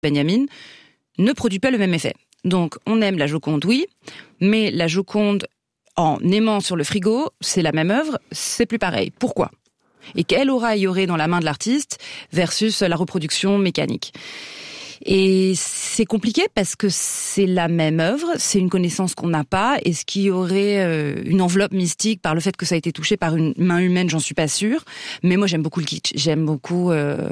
Benjamin, ne produit pas le même effet. Donc, on aime la Joconde, oui, mais la Joconde, en aimant sur le frigo, c'est la même œuvre, c'est plus pareil. Pourquoi ? Et quelle aura y aurait dans la main de l'artiste versus la reproduction mécanique ? Et c'est compliqué parce que c'est la même œuvre, c'est une connaissance qu'on n'a pas. Est-ce qu'il y aurait une enveloppe mystique par le fait que ça a été touché par une main humaine ? J'en suis pas sûre. Mais moi, j'aime beaucoup le kitsch. J'aime beaucoup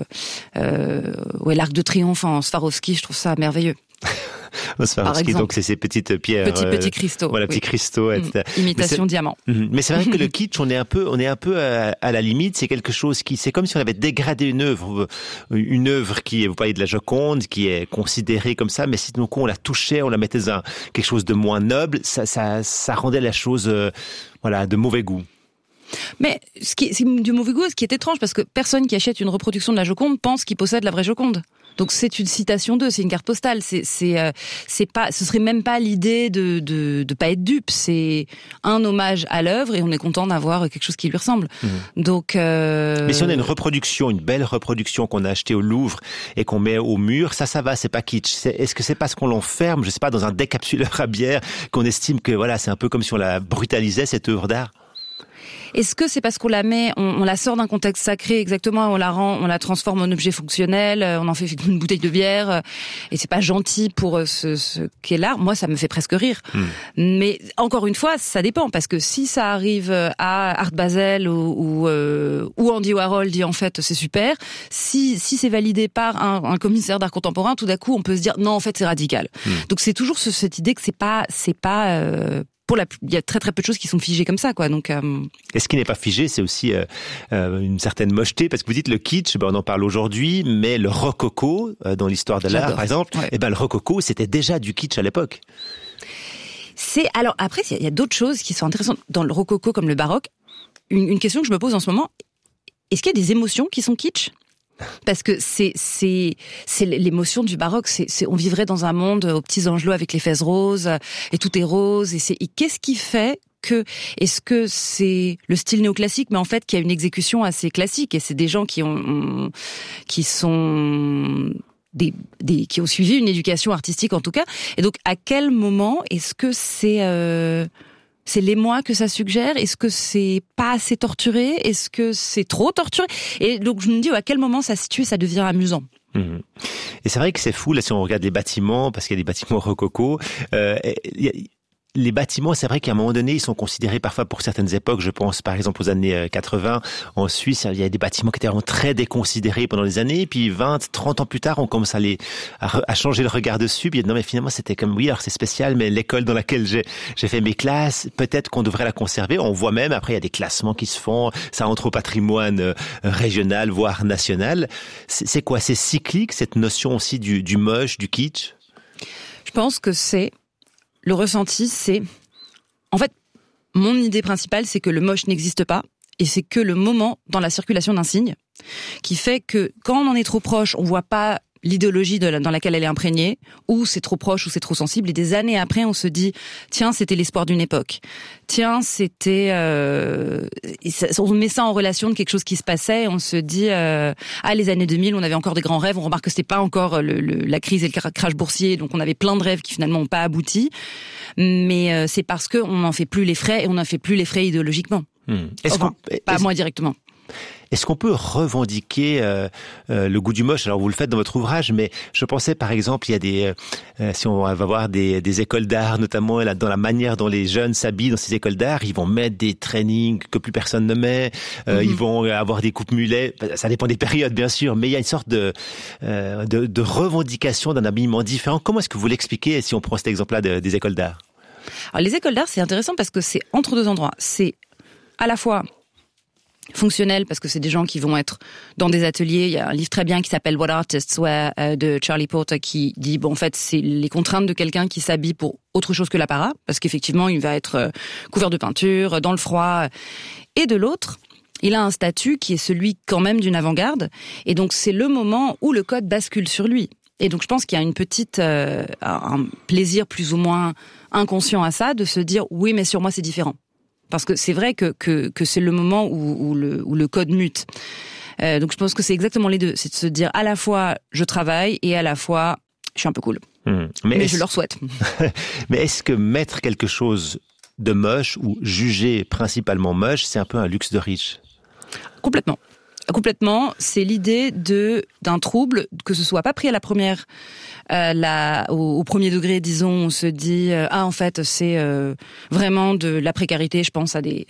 l'Arc de Triomphe en Swarovski. Je trouve ça merveilleux. Swarovski, donc c'est ces petites pierres, petits cristaux, voilà, petits cristaux, etc. Imitation diamant. Mais c'est vrai que le kitsch, on est un peu à la limite. C'est quelque chose c'est comme si on avait dégradé une œuvre qui, vous parlez de la Joconde, qui est considérée comme ça, mais si donc on la touchait, on la mettait dans quelque chose de moins noble, ça rendait la chose, de mauvais goût. Mais c'est du mauvais goût, ce qui est étrange, parce que personne qui achète une reproduction de la Joconde pense qu'il possède la vraie Joconde. Donc c'est une citation d'eux, c'est une carte postale. C'est pas, ce serait même pas l'idée de pas être dupe. C'est un hommage à l'œuvre et on est content d'avoir quelque chose qui lui ressemble. Donc. Mais si on a une belle reproduction qu'on a achetée au Louvre et qu'on met au mur, ça va, c'est pas kitsch. Est-ce que c'est parce qu'on l'enferme, je sais pas, dans un décapsuleur à bière qu'on estime que c'est un peu comme si on la brutalisait cette œuvre d'art? Est-ce que c'est parce qu'on la met, on la sort d'un contexte sacré exactement, on la transforme en objet fonctionnel, on en fait une bouteille de bière, et c'est pas gentil pour ce qu'est l'art. Moi, ça me fait presque rire. Mais encore une fois, ça dépend, parce que si ça arrive à Art Basel ou Andy Warhol dit en fait c'est super, si c'est validé par un commissaire d'art contemporain, tout d'un coup on peut se dire non, en fait c'est radical. Donc c'est toujours cette idée que c'est pas il y a très très peu de choses qui sont figées comme ça, quoi. Donc. Et ce qui n'est pas figé, c'est aussi une certaine mocheté, parce que vous dites le kitsch, on en parle aujourd'hui, mais le rococo dans l'histoire de l'art, par exemple, le rococo, c'était déjà du kitsch à l'époque. Alors après, il y a d'autres choses qui sont intéressantes dans le rococo comme le baroque. Une question que je me pose en ce moment, est-ce qu'il y a des émotions qui sont kitsch ? Parce que c'est l'émotion du baroque. On vivrait dans un monde aux petits angelots avec les fesses roses et tout est rose. Et qu'est-ce qui fait que est-ce que c'est le style néoclassique, mais en fait qui a une exécution assez classique, et c'est des gens qui ont suivi une éducation artistique en tout cas. Et donc à quel moment est-ce que c'est l'émoi que ça suggère? Est-ce que c'est pas assez torturé? Est-ce que c'est trop torturé? Et donc je me dis à quel moment ça devient amusant. Et c'est vrai que c'est fou là si on regarde les bâtiments, parce qu'il y a des bâtiments rococo. Les bâtiments, c'est vrai qu'à un moment donné, ils sont considérés parfois pour certaines époques, je pense par exemple aux années 80, en Suisse, il y a des bâtiments qui étaient vraiment très déconsidérés pendant les années, et puis 20, 30 ans plus tard, on commence à changer le regard dessus, puis non mais finalement c'était comme, oui alors c'est spécial, mais l'école dans laquelle j'ai fait mes classes, peut-être qu'on devrait la conserver. On voit même, après il y a des classements qui se font, ça entre au patrimoine régional, voire national. C'est quoi? C'est cyclique, cette notion aussi du moche, du kitsch? Je pense que le ressenti, c'est... En fait, mon idée principale, c'est que le moche n'existe pas, et c'est que le moment dans la circulation d'un signe qui fait que quand on en est trop proche, on voit pas l'idéologie dans laquelle elle est imprégnée, ou c'est trop proche, ou c'est trop sensible, et des années après, on se dit, tiens, c'était l'espoir d'une époque. Tiens, c'était... on met ça en relation de quelque chose qui se passait, et on se dit, les années 2000, on avait encore des grands rêves, on remarque que c'était pas encore la crise et le crash boursier, donc on avait plein de rêves qui finalement n'ont pas abouti, mais c'est parce qu'on n'en fait plus les frais, et on n'en fait plus les frais idéologiquement. Moi directement. Est-ce qu'on peut revendiquer le goût du moche? Alors vous le faites dans votre ouvrage, mais je pensais par exemple, il y a si on va voir des écoles d'art, notamment dans la manière dont les jeunes s'habillent dans ces écoles d'art, ils vont mettre des trainings que plus personne ne met, ils vont avoir des coupes mulets, ça dépend des périodes bien sûr, mais il y a une sorte de revendication d'un habillement différent. Comment est-ce que vous l'expliquez si on prend cet exemple-là des écoles d'art? Alors les écoles d'art, c'est intéressant parce que c'est entre deux endroits. C'est à la fois fonctionnel, parce que c'est des gens qui vont être dans des ateliers. Il y a un livre très bien qui s'appelle What Artists Wear de Charlie Porter qui dit, en fait, c'est les contraintes de quelqu'un qui s'habille pour autre chose que l'apparat, parce qu'effectivement, il va être couvert de peinture, dans le froid. Et de l'autre, il a un statut qui est celui quand même d'une avant-garde. Et donc, c'est le moment où le code bascule sur lui. Et donc, je pense qu'il y a une petite, un plaisir plus ou moins inconscient à ça, de se dire, oui, mais sur moi, c'est différent. Parce que c'est vrai que c'est le moment où le code mute. Donc je pense que c'est exactement les deux. C'est de se dire à la fois je travaille et à la fois je suis un peu cool. Mais je leur souhaite. Mais est-ce que mettre quelque chose de moche ou juger principalement moche, c'est un peu un luxe de riche? Complètement, c'est l'idée d'un trouble, que ce soit pas pris à la première, au premier degré, disons, on se dit en fait c'est vraiment de la précarité. Je pense à des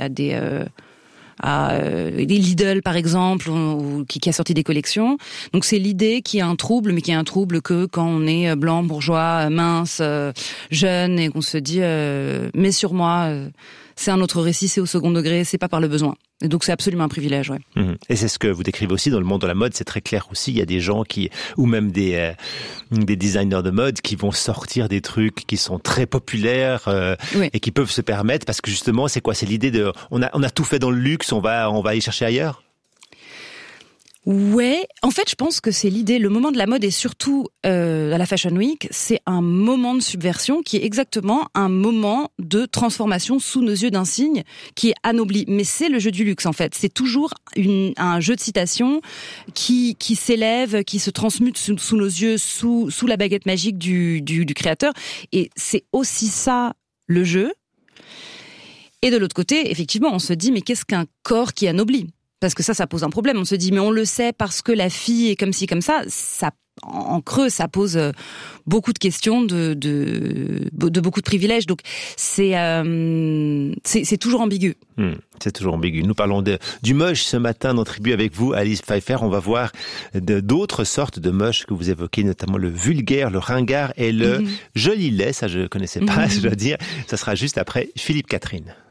Lidl par exemple, qui a sorti des collections. Donc c'est l'idée qu'il y a un trouble, mais qu'il y a un trouble que quand on est blanc, bourgeois, mince, jeune, et qu'on se dit mais sur moi, c'est un autre récit, c'est au second degré, c'est pas par le besoin. Et donc c'est absolument un privilège, ouais. Et c'est ce que vous décrivez aussi dans le monde de la mode, c'est très clair aussi. Il y a des gens ou même des designers de mode qui vont sortir des trucs qui sont très populaires et qui peuvent se permettre, parce que justement, c'est quoi? C'est l'idée de, on a tout fait dans le luxe, on va aller chercher ailleurs. Ouais, en fait, je pense que c'est l'idée. Le moment de la mode et surtout à la Fashion Week, c'est un moment de subversion qui est exactement un moment de transformation sous nos yeux d'un signe qui est anobli. Mais c'est le jeu du luxe en fait. C'est toujours un jeu de citation qui s'élève, qui se transmute sous nos yeux, sous la baguette magique du créateur. Et c'est aussi ça le jeu. Et de l'autre côté, effectivement, on se dit mais qu'est-ce qu'un corps qui anoblit? Parce que ça pose un problème. On se dit, mais on le sait parce que la fille est comme ci, comme ça. Ça, en creux, ça pose beaucoup de questions de beaucoup de privilèges. Donc, c'est toujours ambigu. C'est toujours ambigu. Nous parlons du moche ce matin dans Tribu avec vous, Alice Pfeiffer. On va voir d'autres sortes de moches que vous évoquez, notamment le vulgaire, le ringard et le joli laid. Ça, je connaissais pas, je dois dire. Ça sera juste après Philippe Catherine.